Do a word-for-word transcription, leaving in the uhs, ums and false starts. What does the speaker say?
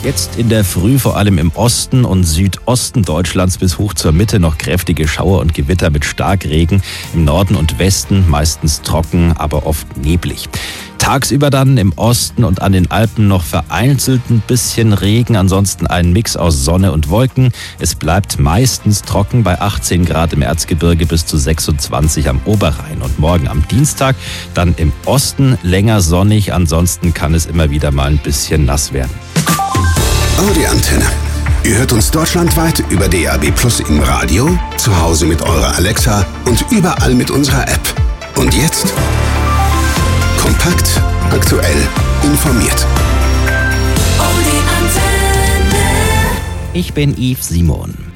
Jetzt in der Früh vor allem im Osten und Südosten Deutschlands bis hoch zur Mitte noch kräftige Schauer und Gewitter mit Starkregen. Im Norden und Westen meistens trocken, aber oft neblig. Tagsüber dann im Osten und an den Alpen noch vereinzelt ein bisschen Regen, ansonsten ein Mix aus Sonne und Wolken. Es bleibt meistens trocken bei achtzehn Grad im Erzgebirge bis zu sechsundzwanzig am Oberrhein. Und morgen am Dienstag dann im Osten länger sonnig, ansonsten kann es immer wieder mal ein bisschen nass werden. Audi Antenne. Ihr hört uns deutschlandweit über D A B Plus im Radio, zu Hause mit eurer Alexa und überall mit unserer App. Und jetzt kompakt, aktuell, informiert. Audi Antenne. Ich bin Yves Simon.